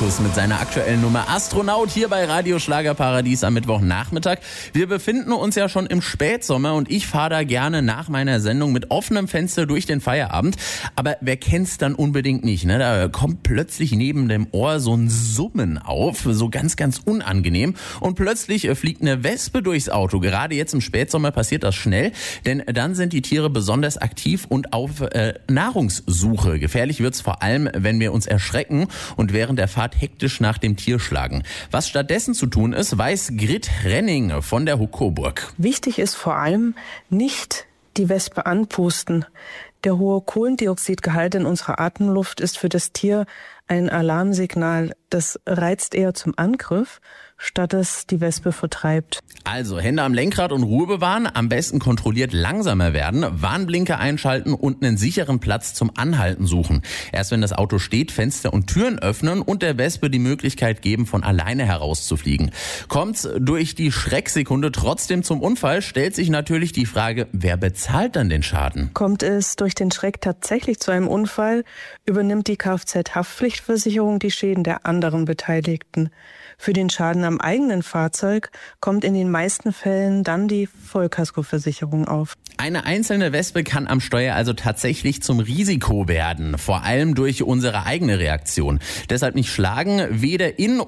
Markus mit seiner aktuellen Nummer Astronaut hier bei Radio Schlagerparadies am Mittwochnachmittag. Wir befinden uns ja schon im Spätsommer und ich fahre da gerne nach meiner Sendung mit offenem Fenster durch den Feierabend. Aber wer kennt's dann unbedingt nicht, ne? Da kommt plötzlich neben dem Ohr so ein Summen auf, so ganz, ganz unangenehm. Und plötzlich fliegt eine Wespe durchs Auto. Gerade jetzt im Spätsommer passiert das schnell, denn dann sind die Tiere besonders aktiv und auf Nahrungssuche. Gefährlich wird's vor allem, wenn wir uns erschrecken und während der Fahrt hektisch nach dem Tier schlagen. Was stattdessen zu tun ist, weiß Grit Renning von der Coburg. Wichtig ist vor allem nicht die Wespe anpusten. Der hohe Kohlendioxidgehalt in unserer Atemluft ist für das Tier ein Alarmsignal. Das reizt eher zum Angriff, statt es die Wespe vertreibt. Also Hände am Lenkrad und Ruhe bewahren, am besten kontrolliert langsamer werden, Warnblinker einschalten und einen sicheren Platz zum Anhalten suchen. Erst wenn das Auto steht, Fenster und Türen öffnen und der Wespe die Möglichkeit geben, von alleine herauszufliegen. Kommt's durch die Schrecksekunde trotzdem zum Unfall, stellt sich natürlich die Frage, wer bezahlt dann den Schaden? Kommt es durch den Schreck tatsächlich zu einem Unfall, übernimmt die Kfz-Haftpflichtversicherung die Schäden der anderen Beteiligten. Für den Schaden am eigenen Fahrzeug kommt in den meisten Fällen dann die Vollkaskoversicherung auf. Eine einzelne Wespe kann am Steuer also tatsächlich zum Risiko werden, vor allem durch unsere eigene Reaktion. Deshalb nicht schlagen, weder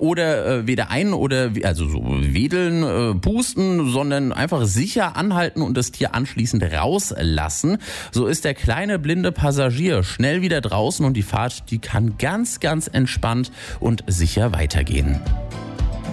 wedeln, pusten, sondern einfach sicher anhalten und das Tier anschließend rauslassen. So ist der kleine blinde Passagier schnell wieder draußen und die Fahrt, die kann ganz, ganz entspannt und sicher weitergehen.